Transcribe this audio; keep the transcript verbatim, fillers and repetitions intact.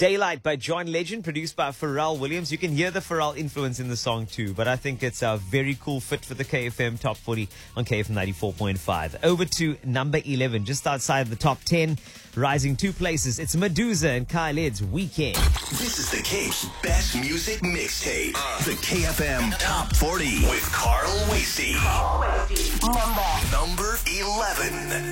Daylight by John Legend, produced by Pharrell Williams. You can hear the Pharrell influence in the song too, but I think it's a very cool fit for the K F M Top forty on K F M ninety-four point five. Over to number eleven, just outside the top ten, rising two places. It's Medusa and Khaled's Weekend. This is the Cape's best music mixtape. Uh, the K F M Top forty with Carl Wasey. Number number eleven.